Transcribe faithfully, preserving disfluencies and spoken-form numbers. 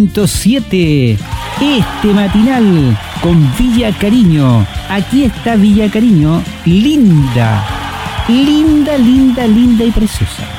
punto siete. Este matinal con Villa Cariño. Aquí está Villa Cariño, linda, linda, linda, linda y preciosa.